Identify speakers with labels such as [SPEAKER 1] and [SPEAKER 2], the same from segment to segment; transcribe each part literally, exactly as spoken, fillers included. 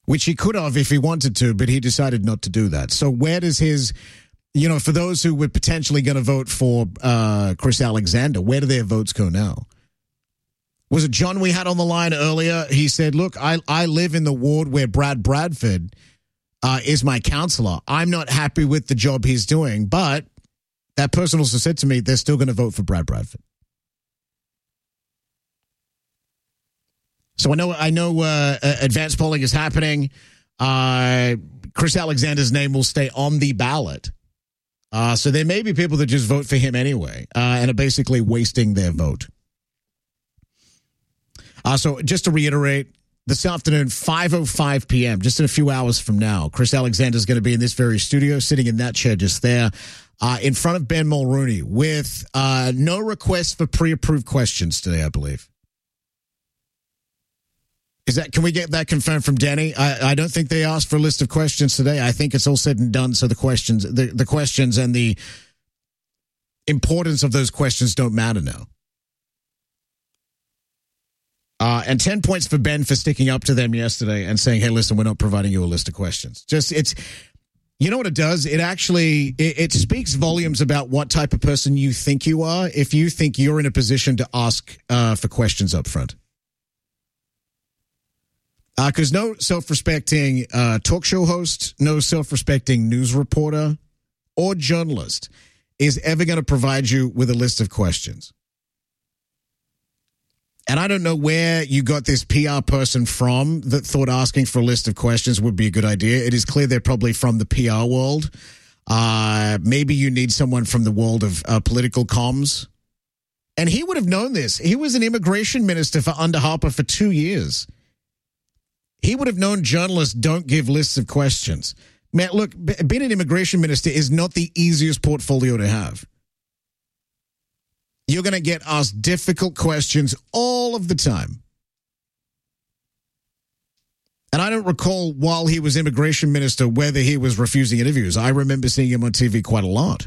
[SPEAKER 1] which he could have if he wanted to, but he decided not to do that. So where does his, you know, for those who were potentially going to vote for uh, Chris Alexander, where do their votes go now? Was it John we had on the line earlier? He said, look, I, I live in the ward where Brad Bradford uh, is my counselor. I'm not happy with the job he's doing, but that person also said to me they're still going to vote for Brad Bradford. So I know I know uh, advanced polling is happening. Uh, Chris Alexander's name will stay on the ballot. Uh, so there may be people that just vote for him anyway uh, and are basically wasting their vote. Uh, so just to reiterate, this afternoon, five oh five p.m., just in a few hours from now, Chris Alexander is going to be in this very studio, sitting in that chair just there, uh, in front of Ben Mulrooney with uh, no request for pre-approved questions today, I believe. Is that, can we get that confirmed from Danny? I, I don't think they asked for a list of questions today. I think it's all said and done, so the questions, the, the questions and the importance of those questions don't matter now. Uh, and ten points for Ben for sticking up to them yesterday and saying, hey, listen, we're not providing you a list of questions. Just, it's, you know what it does? It actually, it, it speaks volumes about what type of person you think you are if you think you're in a position to ask uh, for questions up front. Because uh, no self-respecting uh, talk show host, no self-respecting news reporter or journalist is ever going to provide you with a list of questions. And I don't know where you got this P R person from that thought asking for a list of questions would be a good idea. It is clear they're probably from the P R world. Uh, maybe you need someone from the world of uh, political comms. And he would have known this. He was an immigration minister for Under Harper for two years. He would have known journalists don't give lists of questions. Man, look, being an immigration minister is not the easiest portfolio to have. You're going to get asked difficult questions all of the time. And I don't recall while he was immigration minister whether he was refusing interviews. I remember seeing him on T V quite a lot.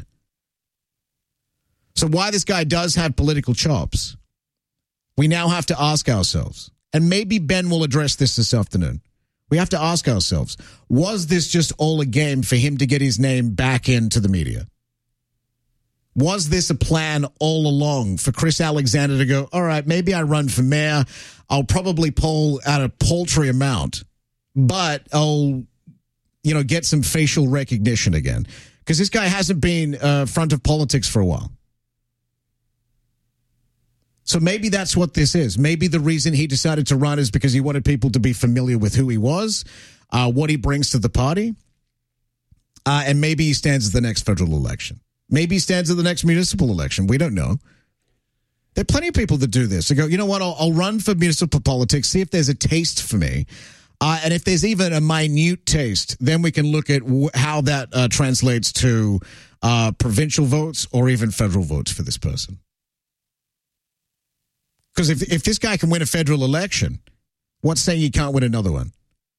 [SPEAKER 1] So why this guy does have political chops, we now have to ask ourselves. And maybe Ben will address this this afternoon. We have to ask ourselves, was this just all a game for him to get his name back into the media? Was this a plan all along for Chris Alexander to go, all right, maybe I run for mayor. I'll probably poll at a paltry amount, but I'll, you know, get some facial recognition again. Because this guy hasn't been uh, front of politics for a while. So maybe that's what this is. Maybe the reason he decided to run is because he wanted people to be familiar with who he was, uh, what he brings to the party, uh, and maybe he stands at the next federal election. Maybe he stands at the next municipal election. We don't know. There are plenty of people that do this. They go, you know what, I'll, I'll run for municipal politics, see if there's a taste for me. Uh, and if there's even a minute taste, then we can look at w- how that uh, translates to uh, provincial votes or even federal votes for this person. Because if if this guy can win a federal election, what's saying he can't win another one?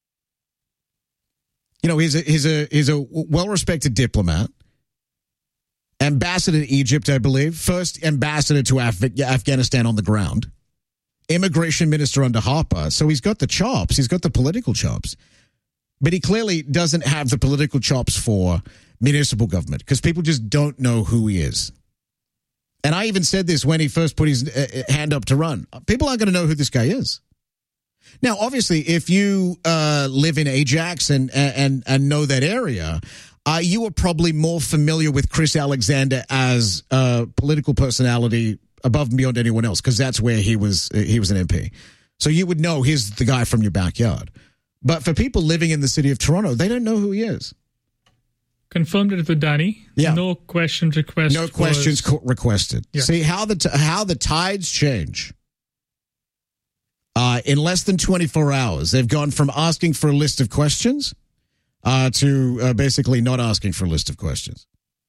[SPEAKER 1] You know, he's a, he's a, he's a well-respected diplomat, ambassador to Egypt, I believe, first ambassador to Af- Afghanistan on the ground, immigration minister under Harper. So he's got the chops. He's got the political chops. But he clearly doesn't have the political chops for municipal government because people just don't know who he is. And I even said this when he first put his uh, hand up to run. People aren't going to know who this guy is. Now, obviously, if you uh, live in Ajax and and and know that area, uh, you are probably more familiar with Chris Alexander as a political personality above and beyond anyone else, because that's where he was. He was an M P, so you would know he's the guy from your backyard. But for people living in the city of Toronto, they don't know who he is.
[SPEAKER 2] Confirmed it with Danny.
[SPEAKER 1] Yeah.
[SPEAKER 2] No questions requested.
[SPEAKER 1] No questions
[SPEAKER 2] was...
[SPEAKER 1] co- requested. Yeah. See how the t- how the tides change. Uh, in less than twenty-four hours, they've gone from asking for a list of questions uh, to uh, basically not asking for a list of questions.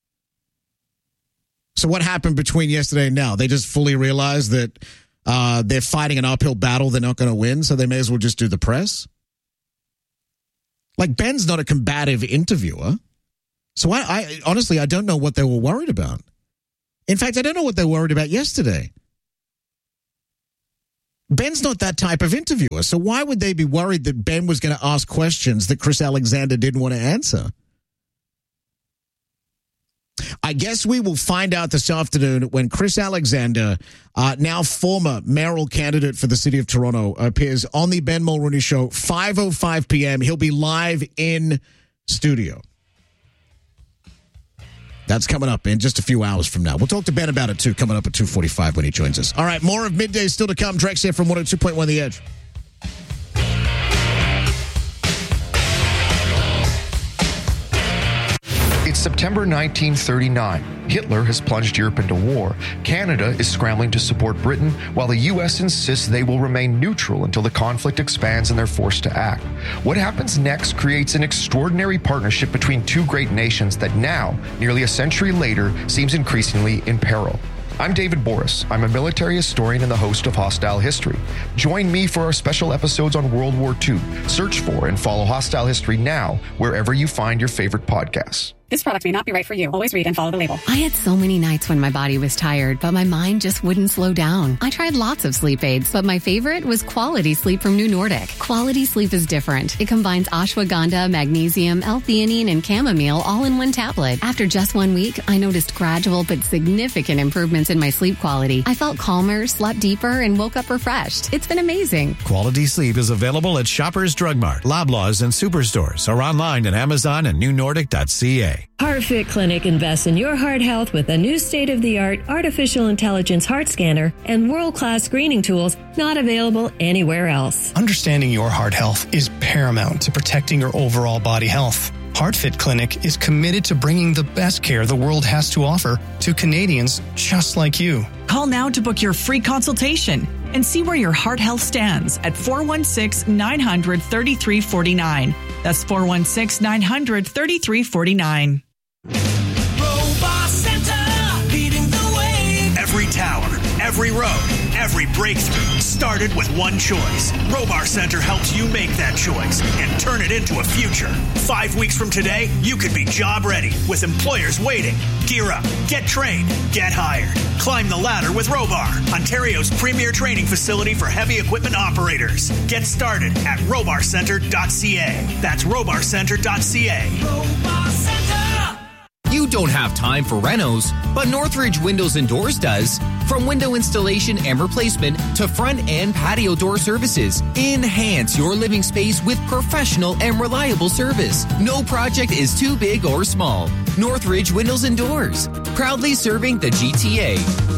[SPEAKER 1] So what happened between yesterday and now? They just fully realized that uh, they're fighting an uphill battle they're not going to win, so they may as well just do the press. Like, Ben's not a combative interviewer. So I, I honestly, I don't know what they were worried about. In fact, I don't know what they were worried about yesterday. Ben's not that type of interviewer, so why would they be worried that Ben was going to ask questions that Chris Alexander didn't want to answer? I guess we will find out this afternoon when Chris Alexander, uh, now former mayoral candidate for the city of Toronto, appears on the Ben Mulroney Show, five oh five p.m. He'll be live in studio. That's coming up in just a few hours from now. We'll talk to Ben about it, too, coming up at two forty-five when he joins us. All right, more of Midday still to come. Drex here from one oh two point one The Edge.
[SPEAKER 3] It's September nineteen thirty-nine. Hitler has plunged Europe into war. Canada is scrambling to support Britain, while the U S insists they will remain neutral until the conflict expands and they're forced to act. What happens next creates an extraordinary partnership between two great nations that now, nearly a century later, seems increasingly in peril. I'm David Boris. I'm a military historian and the host of Hostile History. Join me for our special episodes on World War Two. Search for and follow Hostile History now, wherever you find your favorite podcasts.
[SPEAKER 4] This product may not be right for you. Always read and follow the label.
[SPEAKER 5] I had so many nights when my body was tired, but my mind just wouldn't slow down. I tried lots of sleep aids, but my favorite was Quality Sleep from New Nordic. Quality Sleep is different. It combines ashwagandha, magnesium, L-theanine, and chamomile all in one tablet. After just one week, I noticed gradual but significant improvements in my sleep quality. I felt calmer, slept deeper, and woke up refreshed. It's been amazing.
[SPEAKER 6] Quality Sleep is available at Shoppers Drug Mart, Loblaws, and Superstores, or online at Amazon and new nordic dot c a.
[SPEAKER 7] HeartFit Clinic invests in your heart health with a new state-of-the-art artificial intelligence heart scanner and world-class screening tools not available anywhere else.
[SPEAKER 8] Understanding your heart health is paramount to protecting your overall body health. HeartFit Clinic is committed to bringing the best care the world has to offer to Canadians just like you.
[SPEAKER 9] Call now to book your free consultation and see where your heart health stands at four one six, nine hundred, thirty-three forty-nine. That's four one six, nine hundred, thirty-three forty-nine.
[SPEAKER 10] Robot Center, leading the way. Every tower, every road, every breakthrough started with one choice. Robar Center helps you make that choice and turn it into a future. Five weeks from today, you could be job ready with employers waiting. Gear up, get trained, get hired. Climb the ladder with Robar, Ontario's premier training facility for heavy equipment operators. Get started at robar center dot c a. That's robar center dot c a. Robar Center.
[SPEAKER 11] You don't have time for renos, but Northridge Windows and Doors does. From window installation and replacement to front and patio door services, enhance your living space with professional and reliable service. No project is too big or small. Northridge Windows and Doors, proudly serving the G T A.